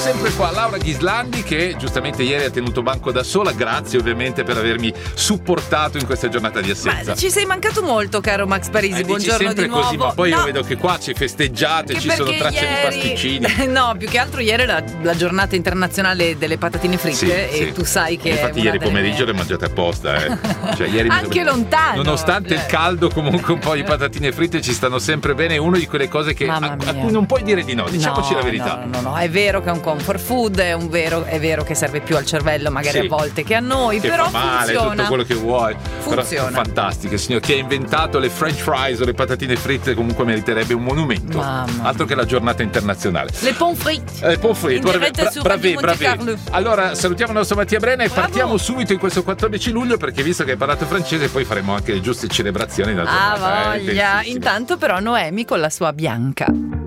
Sempre qua Laura Ghislandi, che giustamente ieri ha tenuto banco da sola. Grazie ovviamente per avermi supportato in questa giornata di assenza. Ma ci sei mancato molto, caro Max Parisi. Buongiorno sempre di nuovo. così, ma poi no, io vedo che qua ci festeggiate, ci sono tracce di pasticcini. No, più che altro ieri era la giornata internazionale delle patatine fritte, e tu sai che infatti ieri pomeriggio le mangiate apposta, Cioè, ieri anche lontano. Nonostante il caldo, comunque un po' di patatine fritte ci stanno sempre bene. È una di quelle cose che a cui non puoi dire di no, diciamoci la verità. No, è vero che è un comfort food, è vero che serve più al cervello magari a volte che a noi, che però fa male, funziona. tutto quello che vuoi. Funziona. Però sono fantastiche, signor. Chi ha inventato le french fries o le patatine fritte comunque meriterebbe un monumento. Altro che la giornata internazionale. Le pommes frites. Le pommes frites. Bravi. Allora salutiamo il nostro Mattia Brena e partiamo subito in questo 14 luglio, perché visto che hai parlato francese poi faremo anche le giuste celebrazioni da giornata. Voglia. Intanto però Noemi con la sua bianca.